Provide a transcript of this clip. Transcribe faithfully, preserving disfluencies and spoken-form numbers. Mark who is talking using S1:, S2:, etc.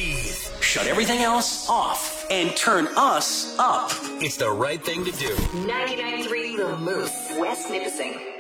S1: breathe. Shut everything else off and turn us up. It's the right thing to do.
S2: ninety-nine point three The Moose, West Nipissing.